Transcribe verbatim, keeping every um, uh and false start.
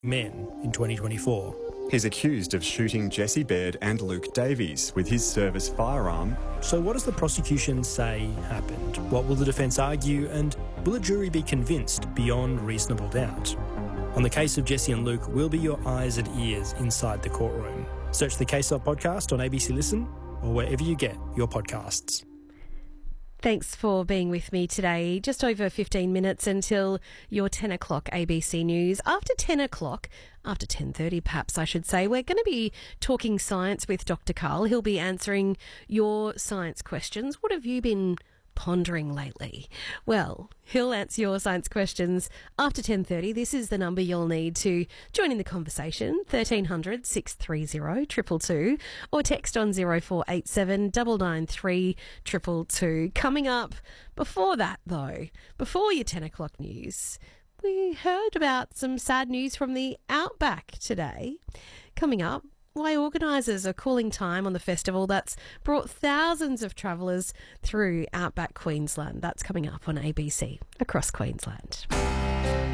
men in twenty twenty-four. He's accused of shooting Jesse Baird and Luke Davies with his service firearm. So what does the prosecution say happened? What will the defence argue? And will a jury be convinced beyond reasonable doubt? On the case of Jesse and Luke, we'll be your eyes and ears inside the courtroom. Search the Case Up podcast on A B C Listen or wherever you get your podcasts. Thanks for being with me today. Just over fifteen minutes until your ten o'clock A B C News. After ten o'clock, after ten thirty perhaps I should say, we're going to be talking science with Doctor Karl. He'll be answering your science questions. What have you been pondering lately? Well, he'll answer your science questions after ten thirty. This is the number you'll need to join in the conversation, thirteen hundred, six three zero, two two two, or text on zero four eight seven, nine nine three, two two two. Coming up before that, though, before your ten o'clock news, we heard about some sad news from the Outback today. Coming up, why organisers are calling time on the festival that's brought thousands of travellers through Outback Queensland. That's coming up on A B C Across Queensland.